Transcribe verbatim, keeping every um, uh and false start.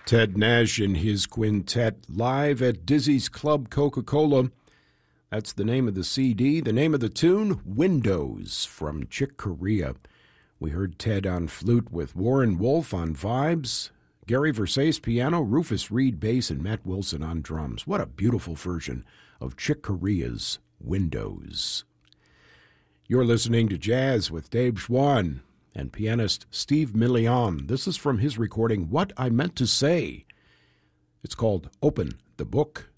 Ted Nash and his quintet live at Dizzy's Club Coca-Cola. That's the name of the C D. The name of the tune, Windows, from Chick Corea. We heard Ted on flute with Warren Wolf on vibes, Gary Versace piano, Rufus Reed bass, and Matt Wilson on drums. What a beautiful version of Chick Corea's Windows. You're listening to Jazz with Dave Schwann and pianist Steve Million. This is from his recording, What I Meant to Say. It's called Open the Book.